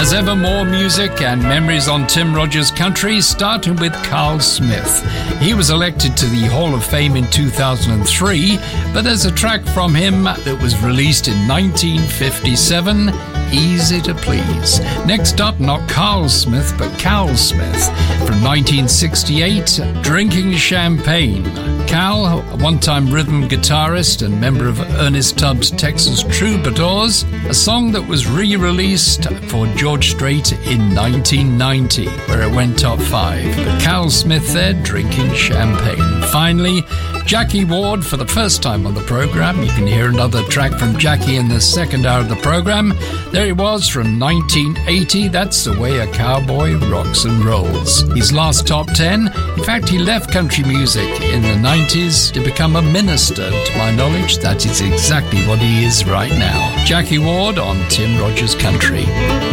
As ever, more music and memories on Tim Rogers Country, starting with Carl Smith. He was elected to the Hall of Fame in 2003, but there's a track from him that was released in 1957, Easy to Please. Next up, not Carl Smith, but Cal Smith, from 1968, Drinking Champagne. Cal, a one-time rhythm guitarist and member of Ernest Tubbs' Texas Troubadours, a song that was re-released for George Strait in 1990, where it went top 5. But Cal Smith there, Drinking Champagne. Finally, Jackie Ward for the first time on the program. You can hear another track from Jackie in the second hour of the program. There he was from 1980, That's the Way a Cowboy Rocks and Rolls. His last top 10. In fact, he left country music in the 90s to become a minister. To my knowledge, that is exactly what he is right now. Jackie Ward on Tim Rogers Country.